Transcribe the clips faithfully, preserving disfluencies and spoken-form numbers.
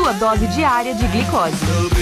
sua dose diária de glicose.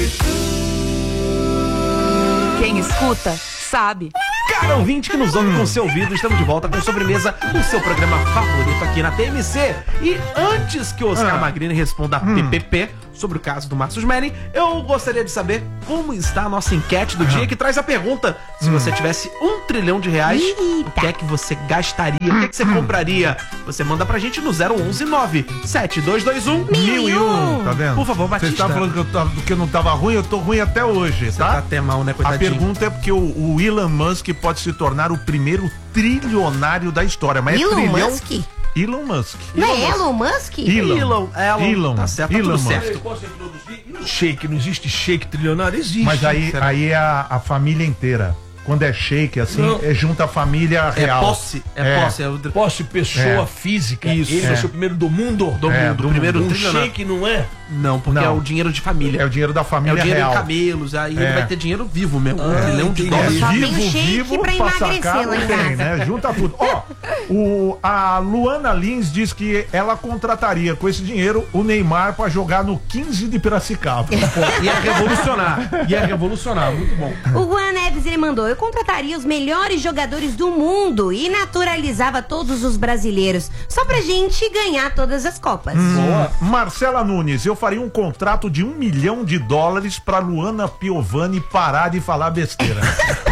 Quem escuta, sabe. Cara ouvinte que nos ouve com o seu ouvido, estamos de volta com Sobremesa, o seu programa favorito aqui na T M C. E antes que o Oscar ah. Magrini responda a P P P sobre o caso do Márcio Smelling, eu gostaria de saber como está a nossa enquete do dia, que traz a pergunta: se você tivesse um trilhão de reais, Eita. o que é que você gastaria? O que é que você compraria? Você manda pra gente no zero onze nove sete dois dois um mil e um. Tá vendo? Por favor, Batista. Você tá falando que eu, tava, que eu não tava ruim, eu tô ruim até hoje, Você tá? tá até mal, né, coitadinho? A pergunta é porque o, o Elon Musk pode se tornar o primeiro trilionário da história, mas Elon é trilhão... Musk? Elon Musk. Não é Elon Musk? Elon. Elon. Elon. Elon. Tá certo, tá Elon tudo Musk. certo. Posso introduzir? E no shake? Não existe shake trilionário? Existe. Mas aí, aí é a, a família inteira. Quando é shake, assim, Não. é junto a família É real. posse. É, É. posse. É o... Posse, pessoa É. física. Isso. Ele É. vai ser o primeiro do mundo. Do É, mundo. do O primeiro mundo. Um trilionário. shake não é? Não, porque Não. é o dinheiro de família. É o dinheiro da É família o dinheiro real. em camelos, aí ele É. vai ter dinheiro vivo mesmo. Ah, um milhão de entendi. dólares. Só tem vivo, shake vivo, pra pra emagrecer sacar lá em não tem, casa. né? Junta tudo. Ó, o, a Luana Lins diz que ela contrataria com esse dinheiro o Neymar pra jogar no quinze de Piracicaba. Ia revolucionar. Ia revolucionar. Muito bom. O Juan Neves, ele mandou: eu contrataria os melhores jogadores do mundo e naturalizava todos os brasileiros, só pra gente ganhar todas as Copas. Boa. Marcela Nunes, eu faria um contrato de um milhão de dólares pra Luana Piovani parar de falar besteira.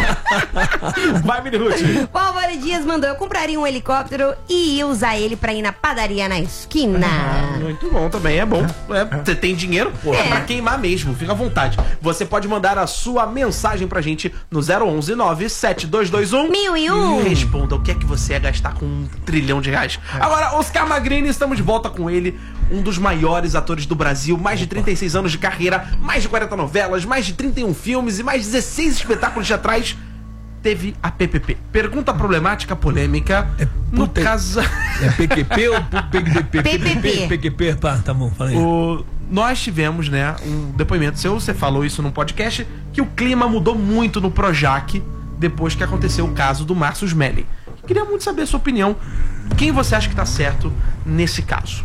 Vai, Minirute. O Álvaro Dias mandou: eu compraria um helicóptero e ia usar ele pra ir na padaria na esquina. Muito bom também, é bom. É, você tem dinheiro, pô, É. pra queimar mesmo, fica à vontade. Você pode mandar a sua mensagem pra gente no zero onze nove sete dois dois um Mil e um. e responda o que é que você ia gastar com um trilhão de reais. Agora, Oscar Magrini, estamos de volta com ele, um dos maiores atores do Brasil, mais de trinta e seis anos de carreira, mais de quarenta novelas, mais de trinta e um filmes e mais de dezesseis espetáculos teatrais. Teve a P P P. Pergunta problemática, polêmica. É no puta- caso... É P Q P ou P Q P? P P P. P Q P, tá, tá bom, falei. O, nós tivemos, né, um depoimento seu, você falou isso num podcast, que o clima mudou muito no Projac depois que aconteceu o caso do Márcio Smelling. Queria muito saber a sua opinião. Quem você acha que tá certo nesse caso?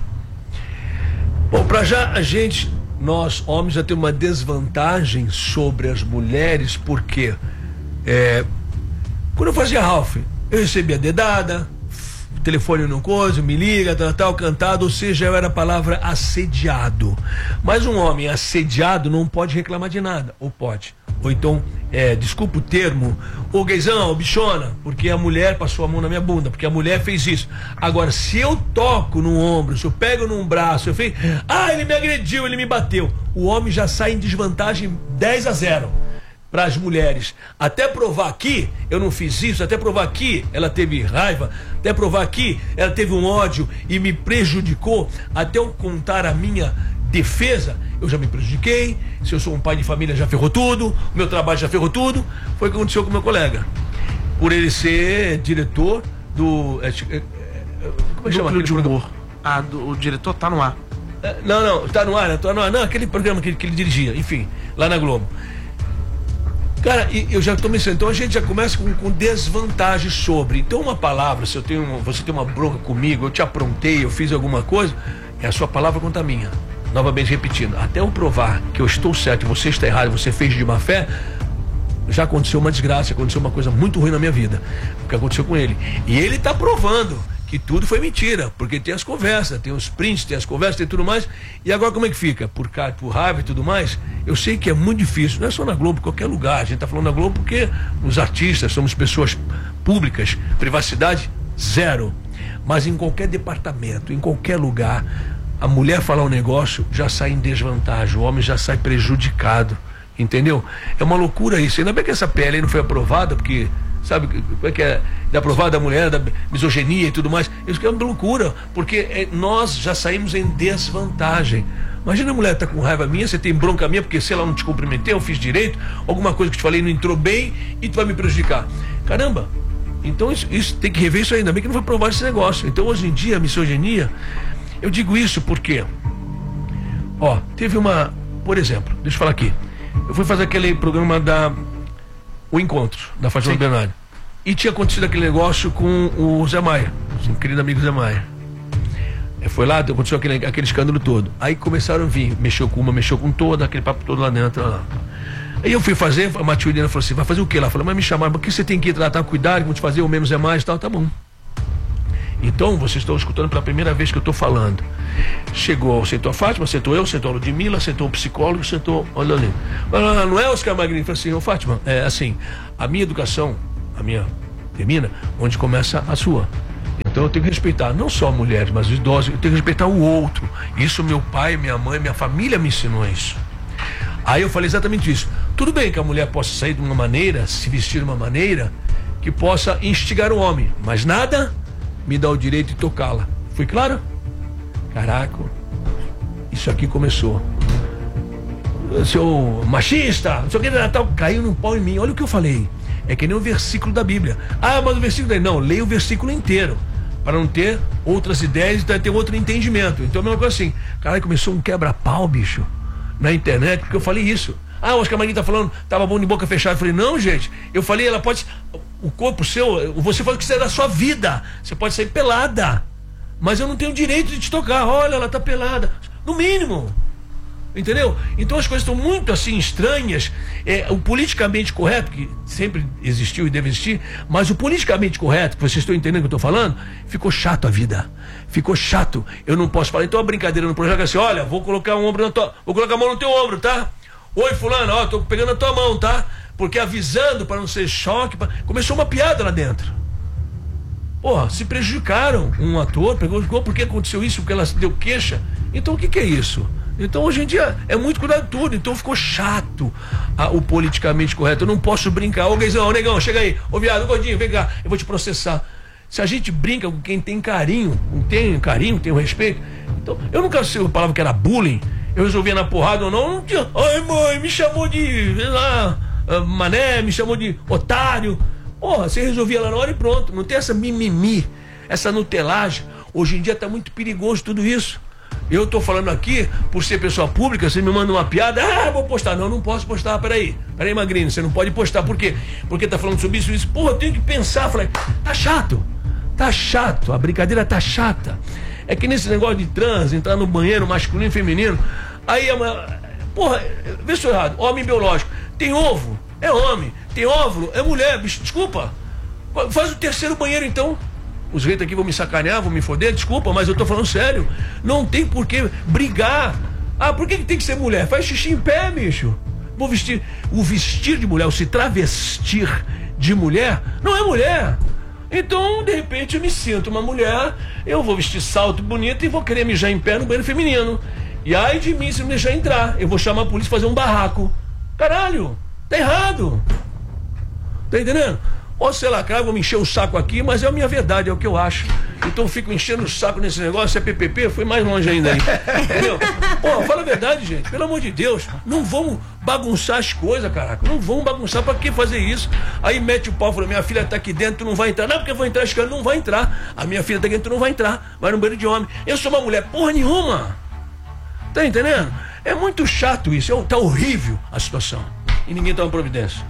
Bom, pra já a gente, nós homens já temos uma desvantagem sobre as mulheres, porque é, quando eu fazia Ralph, eu recebia dedada, o telefone não coisa, me liga, tal, tal, cantado, ou seja, eu era a palavra assediado. Mas um homem assediado não pode reclamar de nada, ou pode. Ou então, é, desculpa o termo, ô gaysão, ô bichona, porque a mulher passou a mão na minha bunda, porque a mulher fez isso. Agora, se eu toco no ombro, se eu pego num braço, eu fiz, ah, ele me agrediu, ele me bateu, o homem já sai em desvantagem dez a zero para as mulheres. Até provar aqui, eu não fiz isso, até provar aqui, ela teve raiva, até provar aqui, ela teve um ódio e me prejudicou, até eu contar a minha defesa, eu já me prejudiquei. Se eu sou um pai de família, já ferrou tudo, o meu trabalho já ferrou tudo. Foi o que aconteceu com o meu colega, por ele ser diretor do é, é, como é que chama Núcleo de aquele humor. Ah, do, o diretor tá no ar. é, não, não, tá no ar, tá no ar, não, aquele programa que, que ele dirigia, enfim, lá na Globo. Cara, e eu já tô me sentindo, então a gente já começa com, com desvantagem sobre. Então uma palavra, se eu tenho uma, você tem uma bronca comigo, eu te aprontei, eu fiz alguma coisa, é a sua palavra contra a minha. Novamente repetindo, até eu provar que eu estou certo e você está errado, você fez de má fé, já aconteceu uma desgraça, aconteceu uma coisa muito ruim na minha vida, o que aconteceu com ele. E ele está provando que tudo foi mentira, porque tem as conversas, tem os prints, tem as conversas, tem tudo mais. E agora como é que fica? Por, por raiva e tudo mais, eu sei que é muito difícil, não é só na Globo, em qualquer lugar. A gente está falando na Globo porque os artistas somos pessoas públicas, privacidade zero. Mas em qualquer departamento, em qualquer lugar, a mulher falar um negócio já sai em desvantagem, o homem já sai prejudicado, entendeu? É uma loucura isso. Ainda bem que essa P L aí não foi aprovada, porque sabe como é que é? Da aprovada da mulher, da misoginia e tudo mais. Isso que é uma loucura, porque é, nós já saímos em desvantagem. Imagina a mulher tá com raiva minha, você tem bronca minha porque sei lá, não te cumprimentei, eu fiz direito, alguma coisa que te falei não entrou bem e tu vai me prejudicar. Caramba, então isso, isso tem que rever isso aí, ainda bem que não foi aprovado esse negócio. Então hoje em dia a misoginia, eu digo isso porque, ó, teve uma, por exemplo, deixa eu falar aqui, eu fui fazer aquele programa da O Encontro, da Fátima Bernardi, e tinha acontecido aquele negócio com o Zé Maia, o querido amigo Zé Maia. Foi lá, aconteceu aquele, aquele escândalo todo. Aí começaram a vir, mexeu com uma, mexeu com toda, aquele papo todo lá dentro. Lá. Aí eu fui fazer, a Matilde falou assim, vai fazer o quê lá? Falei, mas me chamaram, porque você tem que ir tratar, cuidar, vamos te fazer o menos é mais e tal, tá bom. Então, vocês estão escutando pela primeira vez que eu estou falando. Chegou, sentou a Fátima, sentou eu, sentou a Ludmilla, sentou o psicólogo, sentou, olha ali. Ah, não é Oscar Magrini? Falei assim, ô Fátima, é assim, a minha educação, a minha termina onde começa a sua. Então eu tenho que respeitar não só mulheres, mas os idosos, eu tenho que respeitar o outro. Isso meu pai, minha mãe, minha família me ensinou isso. Aí eu falei exatamente isso. Tudo bem que a mulher possa sair de uma maneira, se vestir de uma maneira que possa instigar o homem, mas nada me dá o direito de tocá-la. Foi claro? Caraca, isso aqui começou. Seu machista, não sei o que, Natal, caiu no pau em mim. Olha o que eu falei. É que nem o versículo da Bíblia. Ah, mas o versículo daí. Não, leia o versículo inteiro. Para não ter outras ideias e ter outro entendimento. Então, a mesma coisa assim. Caralho, começou um quebra-pau, bicho, na internet, porque eu falei isso. Ah, o Oscar Magrini tá falando, tava bom de boca fechada. Eu falei, não, gente. Eu falei, ela pode. O corpo seu, você faz o que quiser da sua vida. Você pode sair pelada. Mas eu não tenho direito de te tocar. Olha, ela tá pelada. No mínimo. Entendeu? Então as coisas estão muito assim estranhas. É, o politicamente correto, que sempre existiu e deve existir, mas o politicamente correto, que vocês estão entendendo o que eu estou falando, ficou chato a vida. Ficou chato. Eu não posso falar. Então a brincadeira no projeto é assim: olha, vou colocar um ombro na tua. Vou colocar a mão no teu ombro, tá? Oi, fulano, ó, tô pegando a tua mão, tá? Porque avisando para não ser choque. Pra... Começou uma piada lá dentro. Porra, se prejudicaram. Um ator pegou, porque aconteceu isso, porque ela deu queixa. Então o que, que é isso? Então hoje em dia é muito cuidado tudo. Então ficou chato ah, o politicamente correto. Eu não posso brincar. Ô Guizão, ô Negão, chega aí. Ô viado, gordinho, vem cá, eu vou te processar. Se a gente brinca com quem tem carinho, tem carinho, tem o respeito. Então, eu nunca sei a palavra que era bullying. Eu resolvia na porrada ou não, não tinha. Ai mãe, me chamou de sei lá, mané, me chamou de otário. Porra, você resolvia lá na hora e pronto. Não tem essa mimimi, essa nutelagem. Hoje em dia tá muito perigoso tudo isso. Eu tô falando aqui, por ser pessoa pública, você me manda uma piada, ah, vou postar. Não, não posso postar, peraí. Peraí, Magrini, você não pode postar. Por quê? Porque tá falando sobre isso, isso. Porra, eu tenho que pensar. Falei, tá chato. Tá chato, a brincadeira tá chata. É que nesse negócio de trans, entrar no banheiro masculino e feminino, aí é uma... Porra, vê se eu errado. Homem biológico. Tem ovo, é homem. Tem óvulo, é mulher, bicho. Desculpa. Faz o terceiro banheiro, então. Os reis aqui vão me sacanear, vão me foder, desculpa, mas eu tô falando sério. Não tem por que brigar. Ah, por que tem que ser mulher? Faz xixi em pé, bicho. Vou vestir. O vestir de mulher, o se travestir de mulher, não é mulher. Então, de repente, eu me sinto uma mulher, eu vou vestir salto bonito e vou querer mijar em pé no banheiro feminino. E ai de mim se não deixar entrar. Eu vou chamar a polícia e fazer um barraco. Caralho, tá errado. Tá entendendo? Ou sei lá, cara, vou me encher o saco aqui, mas é a minha verdade, é o que eu acho. Então eu fico enchendo o saco nesse negócio, é P P P, foi mais longe ainda aí. Entendeu? Pô, fala a verdade, gente, pelo amor de Deus, não vamos bagunçar as coisas, caraca, não vamos bagunçar, pra que fazer isso? Aí mete o pau, fala, minha filha tá aqui dentro, tu não vai entrar, não, porque eu vou entrar, acho que ela não vai entrar, a minha filha tá aqui dentro, tu não vai entrar, vai no banheiro de homem, eu sou uma mulher, porra nenhuma, tá entendendo? É muito chato isso, tá horrível a situação, e ninguém toma providência.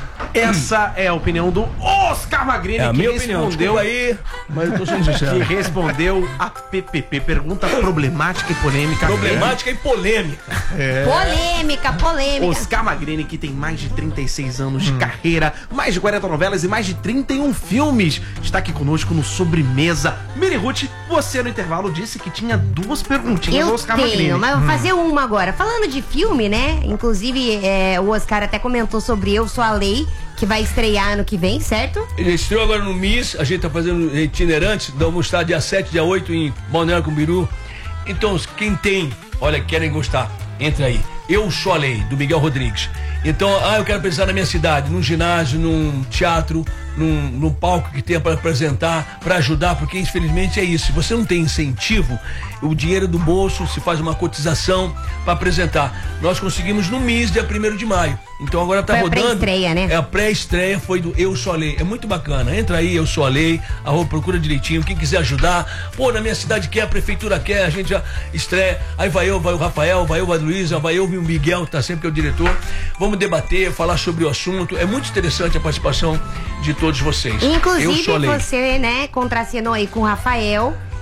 Essa é a opinião do Oscar Magrini, é a que minha opinião. respondeu aí, mas eu tô sendo sincero. Que respondeu a P P P, pergunta problemática e polêmica. Problemática e polêmica. É. Polêmica, polêmica. Oscar Magrini, que tem mais de trinta e seis anos de hum. carreira, mais de quarenta novelas e mais de trinta e um filmes, está aqui conosco no Sobremesa. Miri Ruth, você no intervalo disse que tinha duas perguntinhas eu ao Oscar tenho, Magrini. mas vou fazer hum. uma agora. Falando de filme, né? Inclusive, é, o Oscar até comentou sobre Eu Sou a Lei, que vai estrear ano que vem, certo? Ele estreou agora no Miss, a gente tá fazendo itinerantes, vamos estar dia sete, dia oito em Balneário Camboriú. Então, quem tem, olha, querem gostar, entra aí. Eu Sou a Lei, do Miguel Rodrigues. Então, ah, eu quero pensar na minha cidade, num ginásio, num teatro, num, num palco que tenha para apresentar, para ajudar, porque infelizmente é isso. Se você não tem incentivo, o dinheiro do bolso, se faz uma cotização para apresentar. Nós conseguimos no Miss, dia primeiro de maio. Então agora tá foi rodando. A pré-estreia, né? É a pré-estreia, foi do Eu Sou a Lei. É muito bacana. Entra aí, Eu Sou a Lei, arroba, procura direitinho. Quem quiser ajudar, pô, na minha cidade quer, a prefeitura quer, a gente já estreia. Aí vai eu, vai o Rafael, vai eu, vai a Luísa, vai eu, o Miguel, que tá sempre que é o diretor. Vamos debater, falar sobre o assunto. É muito interessante a participação de todos vocês. Inclusive, Eu Sou a Lei. Você, né, contracenou aí com o Rafael.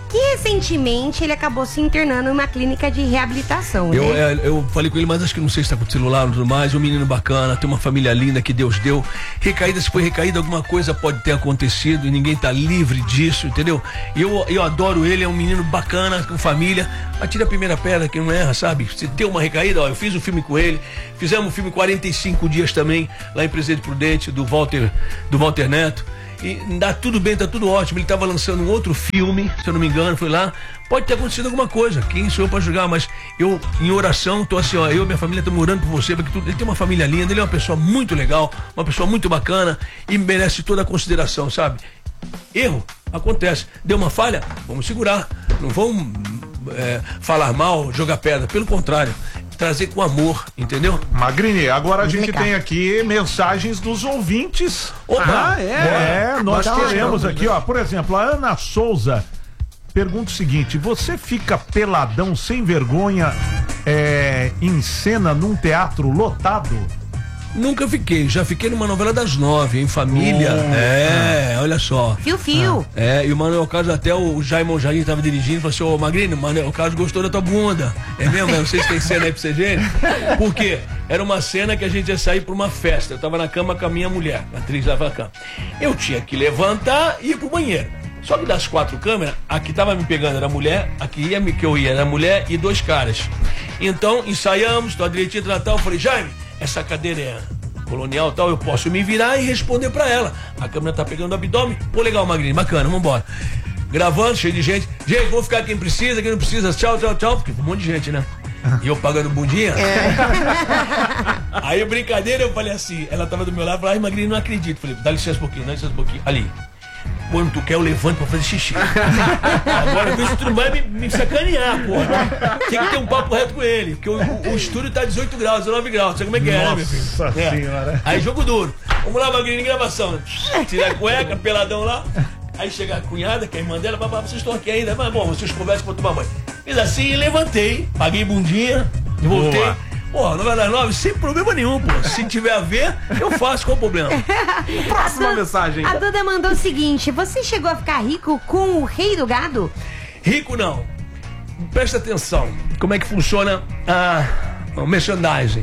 que recentemente ele acabou se internando em uma clínica de reabilitação, Eu, né? é, eu falei com ele, mas acho que não sei se tá com o celular ou tudo mais. Um menino bacana, tem uma família linda que Deus deu. Recaída, se foi recaída, alguma coisa pode ter acontecido e ninguém tá livre disso, entendeu? E eu, eu adoro ele, é um menino bacana, com família. Atira a primeira pedra, que não erra, sabe? Se tem uma recaída, ó, eu fiz um filme com ele. Fizemos um filme quarenta e cinco dias também, lá em Presidente Prudente, do Walter, do Walter Neto. E dá tudo bem, tá tudo ótimo. Ele tava lançando um outro filme, se eu não me engano, foi lá. Pode ter acontecido alguma coisa, quem sou eu pra julgar, mas eu, em oração, tô assim, ó, eu e minha família estamos orando por você, porque tu, ele tem uma família linda, ele é uma pessoa muito legal, uma pessoa muito bacana e merece toda a consideração, sabe? Erro, acontece. Deu uma falha, vamos segurar. Não vamos é, falar mal, jogar pedra, pelo contrário. Trazer com amor, entendeu? Magrini, agora a gente Legal. tem aqui mensagens dos ouvintes. Opa! Ah, é? É, nós Nós teremos temos, aqui, ó, por exemplo, a Ana Souza pergunta o seguinte: você fica peladão sem vergonha é, em cena num teatro lotado? Nunca fiquei, já fiquei numa novela das nove, em família. Oh. É, olha só. Fio, fio. É, e o Manuel Carlos, até o Jaimon Jardim tava dirigindo, falou assim: ô Magrino, o Manuel Carlos gostou da tua bunda. É mesmo? Não sei se tem cena aí pra você ver. Por quê? Era uma cena que a gente ia sair pra uma festa. Eu tava na cama com a minha mulher, a atriz da cama. Eu tinha que levantar e ir pro banheiro. Só que das quatro câmeras, a que tava me pegando era a mulher, a que, ia, que eu ia era a mulher e dois caras. Então, ensaiamos, tô direitinho, tal, eu falei: Jaime, essa cadeira é colonial tal, eu posso me virar e responder pra ela. A câmera tá pegando o abdômen. Pô, legal, Magrinho, bacana, vambora. Gravando, cheio de gente. Gente, vou ficar quem precisa, quem não precisa. Tchau, tchau, tchau. Porque um monte de gente, né? E eu pagando bundinha. É. Aí, brincadeira, eu falei assim, ela tava do meu lado, falei: ai, Magrinho, não acredito. Falei: dá licença um pouquinho, dá licença um pouquinho. Ali. Quando tu quer, eu levanto pra fazer xixi. Agora, vê se tu não vai me, me sacanear, porra. Tem que ter um papo reto com ele. Porque o, o, o estúdio tá dezoito graus, dezenove graus. Sabe como é que é, né, meu filho? Nossa É. senhora. Aí, jogo duro. Vamos lá, Magrinho, em gravação. Tira a cueca, peladão lá. Aí chega a cunhada, que é a irmã dela: babá, vocês estão aqui ainda? Mas bom, vocês conversam pra tomar banho. Fiz assim e levantei. Paguei bundinha, voltei. Boa. Pô, novela das nove, sem problema nenhum, pô. Se tiver a ver, eu faço, qual o problema? Próxima mensagem. A Duda mandou o seguinte: você chegou a ficar rico com o rei do gado? Rico não. Presta atenção, como é que funciona a, o merchandising.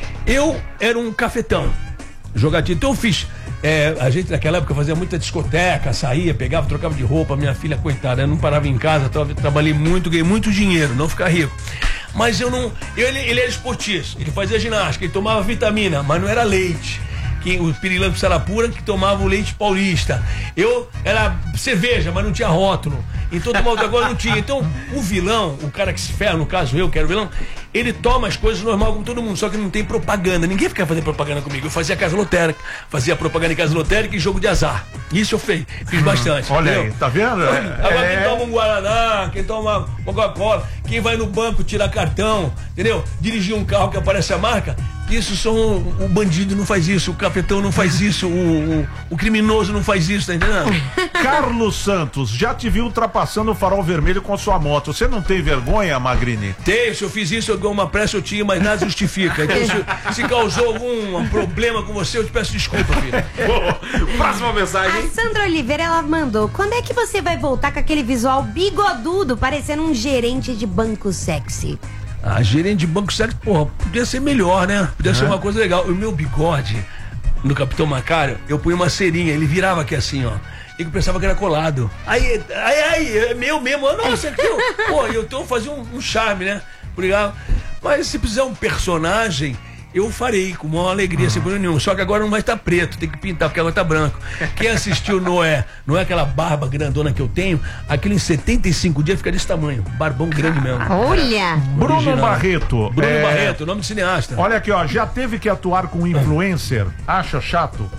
Eu era um cafetão, jogadinho. Então eu fiz. É, a gente naquela época fazia muita discoteca, saía, pegava, trocava de roupa. Minha filha, coitada, eu não parava em casa, tra trabalhei muito, ganhei muito dinheiro, não ficar rico. Mas eu não. Eu, ele, ele era esportista, ele fazia ginástica, ele tomava vitamina, mas não era leite. Que, o pirilampo Sarapura, que tomava o leite paulista. Eu era cerveja, mas não tinha rótulo. Então tomava outra coisa, não tinha. Então o vilão, o cara que se ferra, no caso eu, que era o vilão, ele toma as coisas normal como todo mundo, só que não tem propaganda. Ninguém fica fazendo propaganda comigo. Eu fazia casa lotérica, fazia propaganda em casa lotérica e jogo de azar. Isso eu fiz, fiz bastante. Olha entendeu? aí, tá vendo? Agora É- quem toma um Guaraná, quem toma uma Coca-Cola, quem vai no banco tirar cartão, entendeu? Dirigir um carro que aparece a marca, isso são. O bandido não faz isso, o cafetão não faz isso, o, o, o criminoso não faz isso, tá entendendo? Carlos Santos, já te vi ultrapassando o farol vermelho com sua moto. Você não tem vergonha, Magrini? Tenho, se eu fiz isso, eu ganhei uma pressa, eu tinha, mas nada justifica. Então, se, se causou algum problema com você, eu te peço desculpa, filho. Próxima A mensagem. Sandra Oliveira, ela mandou: quando é que você vai voltar com aquele visual bigodudo, parecendo um gerente de banco sexy? Ah, gerente de banco sexy, porra, podia ser melhor, né? Podia ser uma coisa legal. O meu bigode, no Capitão Macário, eu punha uma cerinha, ele virava aqui assim, ó. E eu pensava que era colado. Aí, aí, aí, é meu mesmo. Nossa, aqui, eu, pô, eu então fazia um, um charme, né? Obrigado. Mas se precisar um personagem, eu farei com uma alegria, sem problema nenhum. Só que agora não vai estar preto, tem que pintar, porque agora tá branco. Quem assistiu Noé, não é aquela barba grandona que eu tenho, aquilo em setenta e cinco dias fica desse tamanho. Barbão grande mesmo. Olha! Bruno Original. Barreto. Bruno é, Barreto, nome de cineasta. Olha aqui, ó, já teve que atuar com influencer? Acha chato?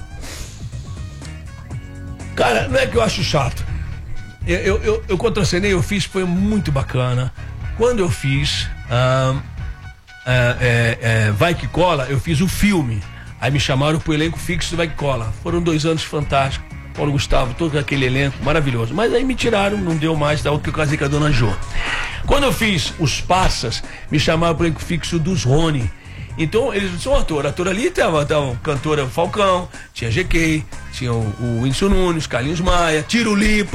Cara, não é que eu acho chato. Eu, eu, eu, eu contracenei, eu fiz, foi muito bacana. Quando eu fiz ah, ah, é, é, Vai Que Cola, eu fiz o filme. Aí me chamaram pro elenco fixo do Vai Que Cola. Foram dois anos fantásticos. Paulo Gustavo, todo aquele elenco maravilhoso. Mas aí me tiraram, não deu mais, tá? Que eu casei com a dona Jo. Quando eu fiz Os Passas, me chamaram pro elenco fixo dos Rony. Então, eles são ator. Ator ali tava, tava cantora Falcão, tinha G K, tinha o, o Whindersson Nunes, Carlinhos Maia, Tiro Lipa,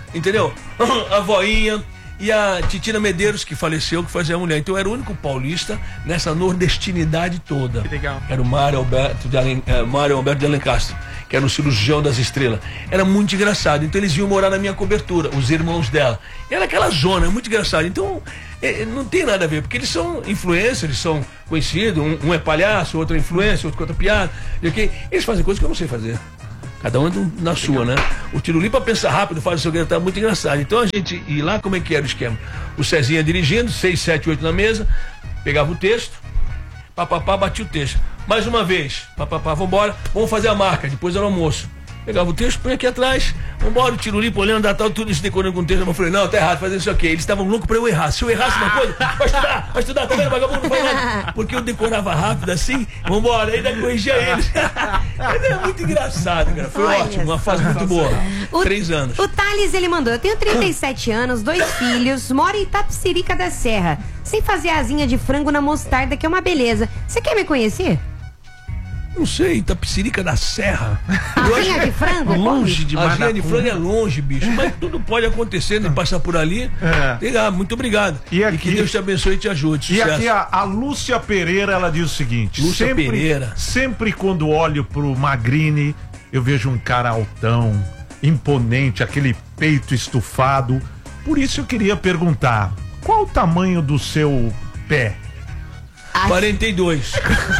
entendeu? A voinha e a Titina Medeiros, que faleceu, que fazia a mulher. Então eu era o único paulista nessa nordestinidade toda. Que legal. Era o Mário Alberto de, Alen, eh, Mário Alberto de Alencastre, que era o cirurgião das estrelas. Era muito engraçado. Então eles iam morar na minha cobertura, os irmãos dela. Era aquela zona, muito engraçado. Então eh, não tem nada a ver, porque eles são influencers, eles são conhecidos. Um, um é palhaço, outro é influencer, outro conta piada. Okay? Eles fazem coisas que eu não sei fazer. Cada um na sua, né? O Tiruli pra pensar rápido, faz o seu que tá muito engraçado. Então a gente ia lá, como é que era o esquema? O Cezinha dirigindo, seis, sete, oito na mesa, pegava o texto, papapá, batia o texto. Mais uma vez, papapá, vambora, vamos fazer a marca, depois era o almoço. Pegava o texto, põe aqui atrás, vambora, o Tiruli olhando, tal, tudo isso decorando com o texto. Eu falei, não, tá errado, fazendo isso aqui. Eles estavam loucos pra eu errar. Se eu errasse uma coisa, vai estudar, vai estudar, tá vendo, vagabundo, não faz nada. Porque eu decorava rápido assim, vambora, ainda corrigia eles. Era muito engraçado, cara. Foi Olha ótimo, uma fase muito boa. O- Três anos. O Thales, ele mandou: eu tenho trinta e sete anos, dois filhos, moro em Itapecerica da Serra. Sem fazer asinha de frango na mostarda, que é uma beleza. Você quer me conhecer? Não sei, Itapecerica da Serra. Eu acho Asinha de frango? Longe que a demais. asinha de frango é longe, bicho. Mas tudo pode acontecer, né? Passar por ali. É. Legal, muito obrigado. E aqui- que Deus te abençoe e te ajude. E Sucesso. aqui a, a Lúcia Pereira, ela diz o seguinte: Lúcia sempre, Pereira. sempre quando olho pro Magrini, eu vejo um cara altão, imponente, aquele peito estufado. Por isso eu queria perguntar: qual o tamanho do seu pé? quarenta e dois.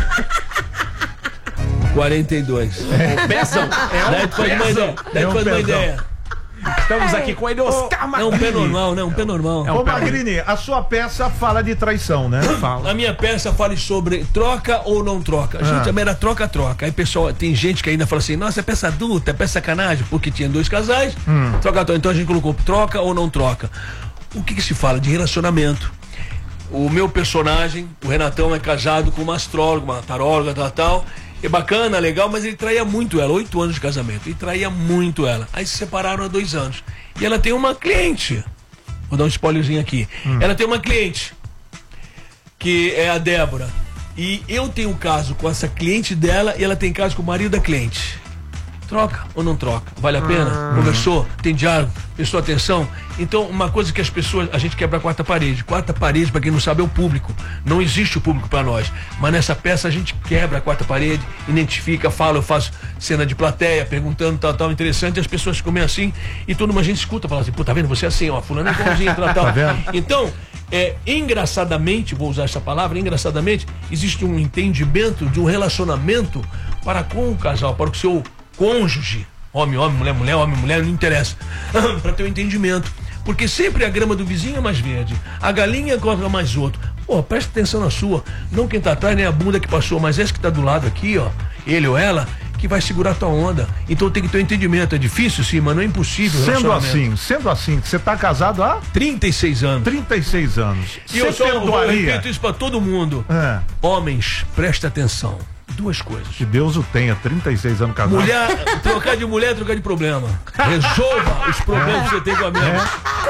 quarenta e dois. É um pezão. É Daí um tu faz uma pezão. ideia. Daí É tu um faz uma pezão. ideia. Estamos aqui com ele, Oscar É um Magrini. pé normal, né? Um pé normal. É um Ô pé- Magrini, a sua peça fala de traição, né? Fala. A minha peça fala sobre troca ou não troca. A gente Ah. também era troca-troca. Aí pessoal, tem gente que ainda fala assim, nossa, é peça adulta, é peça sacanagem, porque tinha dois casais, Hum. troca-troca. Então a gente colocou troca ou não troca. O que que se fala? De relacionamento. O meu personagem, o Renatão, é casado com uma astróloga, uma taróloga, tal, tal. É bacana, legal, mas ele traía muito ela. Oito anos de casamento. Ele traía muito ela. Aí se separaram há dois anos. E ela tem uma cliente. Vou dar um spoilerzinho aqui. Ela tem uma cliente, que é a Débora. E eu tenho um caso com essa cliente dela e ela tem caso com o marido da cliente. Troca ou não troca? Vale a pena? Conversou? Tem diálogo? Prestou atenção? Então, uma coisa que as pessoas, a gente quebra a quarta parede. Quarta parede, para quem não sabe, é o público. Não existe o público para nós. Mas nessa peça a gente quebra a quarta parede, identifica, fala, eu faço cena de plateia, perguntando, tal, tal, interessante, e as pessoas ficam meio assim, e toda uma gente escuta, fala assim, pô, tá vendo? Você é assim, ó, fulano é igualzinho, tal, tal. Tá vendo? Então, é, engraçadamente, vou usar essa palavra, engraçadamente, existe um entendimento de um relacionamento para com o casal, para o seu cônjuge, homem, homem, mulher, mulher, homem, mulher, não interessa, para ter um entendimento. Porque sempre a grama do vizinho é mais verde, a galinha cobra mais outro. Pô, presta atenção na sua, não quem tá atrás, nem a bunda que passou, mas esse que tá do lado aqui, ó, ele ou ela, que vai segurar a tua onda. Então tem que ter um entendimento. É difícil, sim, mas não é impossível. Sendo relacionamento. assim, sendo assim, você tá casado há trinta e seis anos. trinta e seis anos. E eu Você só eu perdoaria? repito isso pra todo mundo. É. Homens, presta atenção. Duas coisas. Que Deus o tenha, trinta e seis anos casado. Mulher, trocar de mulher, trocar de problema. Resolva os problemas que você tem com a minha.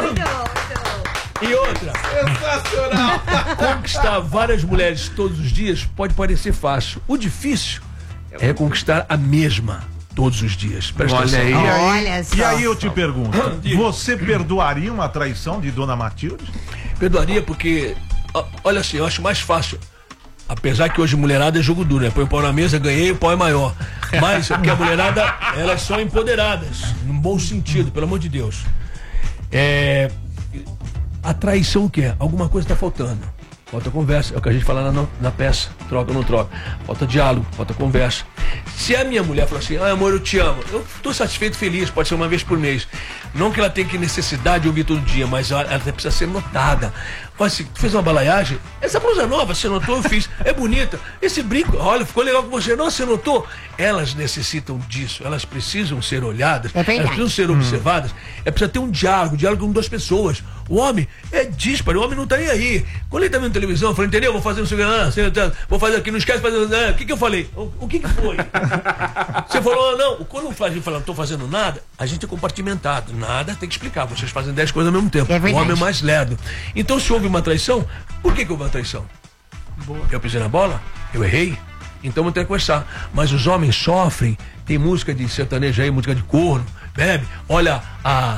E outra, Sensacional. conquistar várias mulheres todos os dias pode parecer fácil. O difícil é conquistar a mesma todos os dias. Presta Olha atenção. aí. E aí, Olha só. e aí eu te pergunto, Diga. você perdoaria uma traição de Dona Matilde? Perdoaria porque, ó, olha assim, eu acho mais fácil. Apesar que hoje mulherada é jogo duro, né? Põe o pau na mesa, ganhei, o pau é maior. Mas porque a mulherada, elas são empoderadas, num bom sentido, pelo amor de Deus. É, a traição o que é? Alguma coisa está faltando. Falta conversa, é o que a gente fala na, na peça, troca ou não troca. Falta diálogo, falta conversa. Se a minha mulher falar assim, ah, amor, eu te amo, eu estou satisfeito, feliz, pode ser uma vez por mês. Não que ela tenha que necessidade de ouvir todo dia, mas ela, ela precisa ser notada. Fala assim, tu fez uma balaiagem? Essa blusa nova, você notou? Eu fiz. É bonita. Esse brinco, olha, ficou legal com você. Não, você notou? Elas necessitam disso. Elas precisam ser olhadas. É verdade. Elas precisam ser observadas. É preciso ter um diálogo, diálogo com duas pessoas. O homem é dísparo, o homem não tá nem aí. Quando ele tá vendo televisão, fala, entendeu? Vou fazer um segurança, vou fazer aqui, não esquece de fazer. Ah, o que que eu falei? O, o que que foi? Você falou, não. Quando o Flávio fala, não tô fazendo nada, a gente é compartimentado. Nada tem que explicar. Vocês fazem dez coisas ao mesmo tempo. É o verdade. homem é mais lerdo. Então, se houve uma traição, por que que houve uma traição? Boa. Eu pisei na bola? Eu errei? Então vou ter que conversar. Mas os homens sofrem. Tem música de sertanejo aí, música de corno, bebe. Olha a,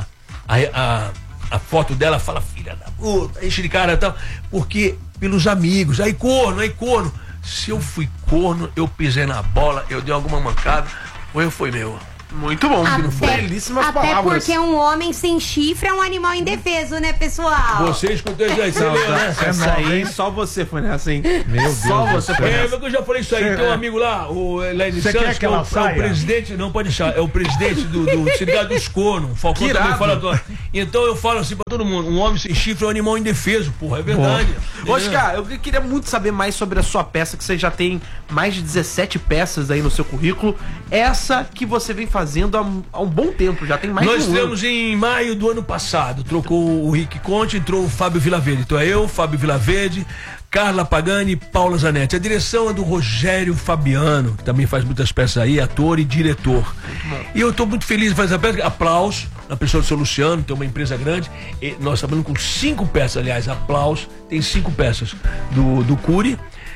a, a, a foto dela, fala, filha da puta, enche de cara e tal, porque pelos amigos, aí corno, aí corno. Se eu fui corno, eu pisei na bola, eu dei alguma mancada, ou eu fui meu. Muito bom, Até, belíssimas até palavras. porque um homem sem chifre é um animal indefeso, né, pessoal? Vocês com três aí, você Não, leu, né? essa, essa aí só você foi nessa, hein? Meu Deus Só do você céu. foi É, nessa. mas eu já falei isso aí, Cê- tem um amigo lá, o Elaine Cê Santos, quer que que é o, ela é o saia? presidente, não pode deixar, é o presidente do, do Sindicato dos Cornos, o Falcão Que também irado. fala do... Então eu falo assim pra todo mundo, um homem sem chifre é um animal indefeso, porra, é verdade. Oscar, eu queria muito saber mais sobre a sua peça, que você já tem mais de dezessete peças aí no seu currículo. Essa que você vem fazendo há, um- há um bom tempo, já tem mais Nós de um ano. estamos em maio do ano passado. Trocou o Rick Conte, entrou o Fábio Vilaverde. Então é eu, Fábio Vilaverde, Carla Pagani e Paula Zanetti. A direção é do Rogério Fabiano, que também faz muitas peças aí, ator e diretor. E eu estou muito feliz de fazer a peça. Aplausos na pessoa do seu Luciano, tem uma empresa grande. E nós trabalhamos com cinco peças, aliás, aplausos. Tem cinco peças do, do Cury.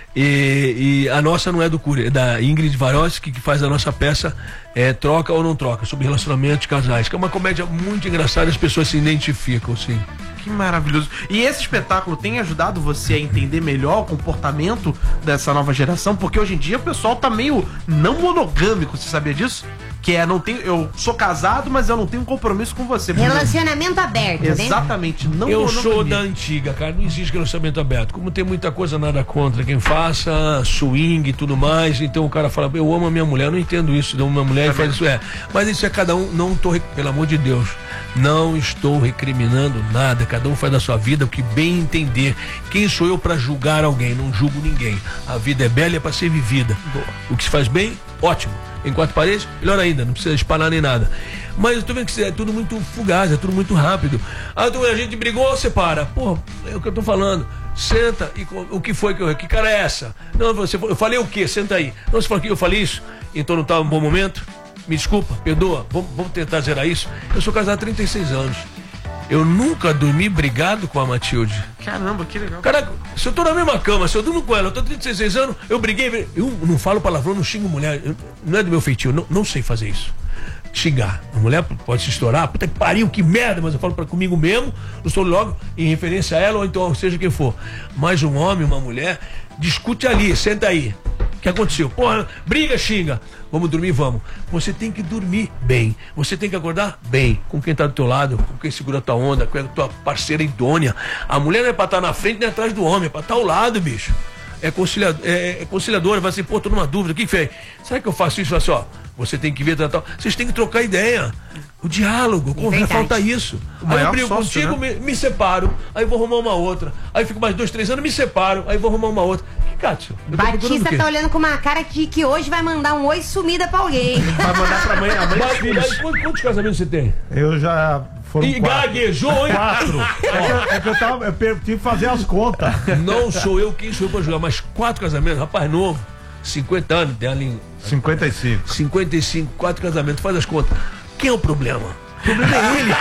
E, e a nossa não é do Cury, é da Ingrid Varoski, que faz a nossa peça é, Troca ou Não Troca, sobre relacionamento de casais, que é uma comédia muito engraçada, as pessoas se identificam, assim. Que maravilhoso. E esse espetáculo tem ajudado você a entender melhor o comportamento dessa nova geração? Porque hoje em dia o pessoal tá meio não monogâmico, você sabia disso? Que é, não tenho, eu sou casado, mas eu não tenho compromisso com você. Relacionamento aberto, né? Exatamente, não Eu monogamia. sou da antiga, cara, não existe relacionamento aberto. Como tem muita coisa, nada contra quem faça, swing e tudo mais, então o cara fala, eu amo a minha mulher, eu não entendo isso, eu amo a minha mulher e faz isso, é. Mas isso é cada um, não tô, rec- pelo amor de Deus, não estou recriminando nada, cada um faz da sua vida o que bem entender. Quem sou eu pra julgar alguém? Não julgo ninguém. A vida é bela e é pra ser vivida. O que se faz bem, ótimo. Em quatro paredes, melhor ainda, não precisa espalhar nem nada. Mas eu tô vendo que é tudo muito fugaz, é tudo muito rápido. Ah, então a gente brigou, separa. Pô, é o que eu tô falando. Senta e co- o que foi que eu. Que cara é essa? Não, você, eu falei o quê? Senta aí. Não, você falou que eu falei isso, então não tá um bom momento. Me desculpa, perdoa, vamos, vamos tentar zerar isso. Eu sou casado há trinta e seis anos. Eu nunca dormi brigado com a Matilde. Caramba, que legal. Caraca, se eu tô na mesma cama, se eu durmo com ela, eu tô trinta e seis anos, eu briguei, eu não falo palavrão, não xingo mulher, eu- não é do meu feitio, não, não sei fazer isso. Xingar. A mulher pode se estourar, puta que pariu, que merda, mas eu falo pra comigo mesmo, não estou logo em referência a ela, ou então seja quem for. Mas um homem, uma mulher, discute ali, senta aí. O que aconteceu? Porra, briga, xinga. Vamos dormir, vamos. Você tem que dormir bem. Você tem que acordar bem. Com quem tá do teu lado, com quem segura a tua onda, com a tua parceira idônea. A mulher não é pra estar na frente nem atrás do homem, é pra estar ao lado, bicho. É, conciliador, é, é conciliadora, vai assim, pô, tô numa dúvida, o que que fez? Será que eu faço isso? Assim, ó, você tem que ver, tal, tal. Vocês têm que trocar ideia. O diálogo, como Verdade. falta isso. Aí maior eu brigo sócio, contigo, né? me, me separo, aí vou arrumar uma outra. Aí fico mais dois, três anos, me separo, aí vou arrumar uma outra. Que Cássio? eu tô procurando o Batista quê? tá olhando com uma cara de que hoje vai mandar um oi sumida pra alguém. Vai mandar pra mãe, a mãe dos Mas, filhos. mas quantos, quantos casamentos você tem? Eu já foram E quatro. gaguejou, hein? Quatro. É que eu, é que eu tava, eu per- tive que fazer as contas. Não sou eu quem sou eu pra julgar, mas quatro casamentos, rapaz novo, cinquenta anos, tem ali cinquenta e cinco. cinquenta e cinco, quatro casamentos, faz as contas. Quem é o problema? O problema é ele,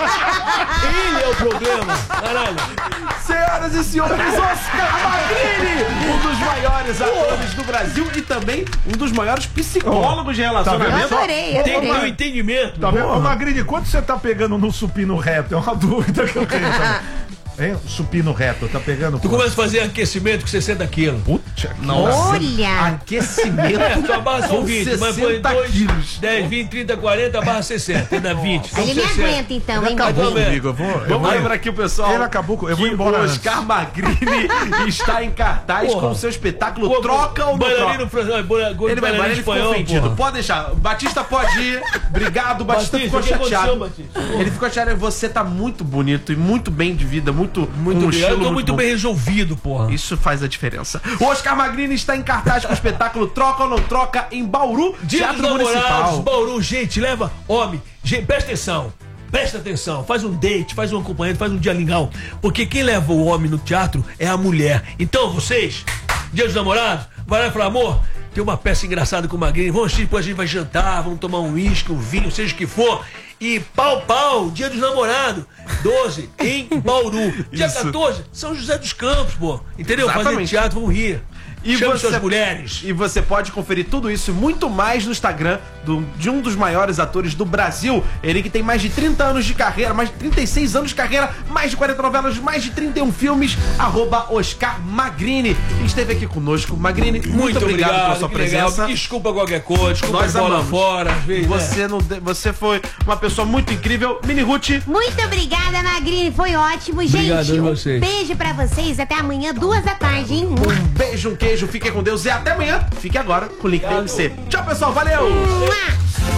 porra! Ele é o problema! Caralho! Senhoras e senhores, Oscar Magrini, um dos maiores atores do Brasil e também um dos maiores psicólogos de Eu relacionamento. adorei, eu Tem que ter um adorei. entendimento. Tá vendo? Ô, Magrini, quanto você tá pegando no supino reto? É uma dúvida que eu tenho também. Hein? Supino reto, tá pegando? Tu quanto? começa a fazer aquecimento com sessenta quilos. Puta, Olha! Aquecimento. É, tua barra são Com vinte, mas põe sessenta dois, quilos. dez, vinte, trinta, quarenta, barra sessenta. Ainda vinte. Ele me sessenta. aguenta então, Ele hein, acabou Magrini? comigo, eu vou. Eu Vamos vou lembrar aqui o pessoal. Ele acabou com- eu vou que embora o antes. Oscar Magrini está em cartaz Porra. com o seu espetáculo Pô, Troca ou Não bailarino Troca. francês, bailarino Ele vai embora, ele ficou espanhol, ofendido. porra. Pode deixar. Batista pode ir. Obrigado, Batista, Batista, ficou o que aconteceu, chateado. Batista? Ele ficou chateado. Você tá muito bonito e muito bem de vida, muito, Muito com um bem. Eu estilo tô muito bom. bem resolvido, porra. Isso faz a diferença. O Oscar Magrini está em cartaz com o espetáculo Troca ou Não Troca em Bauru, Dia dos Teatro Namorados, Municipal. Bauru, gente, leva homem, gente, presta atenção, presta atenção, faz um date, faz um acompanhante, faz um dia legal, porque quem leva o homem no teatro é a mulher. Então vocês, Dia dos Namorados, vai lá e fala, amor, tem uma peça engraçada com o Magrini, vamos assistir, depois a gente vai jantar, vamos tomar um uísque, um vinho, seja o que for, e pau, pau, Dia dos Namorados, doze, em Bauru. Dia Isso. quatorze, São José dos Campos, pô, entendeu? Fazer Exatamente. teatro, vamos rir. E Chame você, suas mulheres. E você pode conferir tudo isso e muito mais no Instagram do, de um dos maiores atores do Brasil. Ele que tem mais de trinta anos de carreira, mais de trinta e seis anos de carreira, mais de quarenta novelas, mais de trinta e um filmes, arroba Oscar Magrini. E esteve aqui conosco. Magrini, muito, Muito obrigado, obrigado pela sua que legal. presença. Desculpa qualquer coisa, desculpa Nós a bola amamos. fora, às vezes. né? Você, não, de- você foi uma pessoa muito incrível. Mini Ruth. Muito obrigada, Magrini. Foi ótimo. Gente, Obrigado a um vocês. beijo pra vocês. Até amanhã, duas da tarde, hein? Um beijo, um queijo, fiquem com Deus e até amanhã. Fique agora com o link da M C. Tchau, pessoal, valeu! Mua!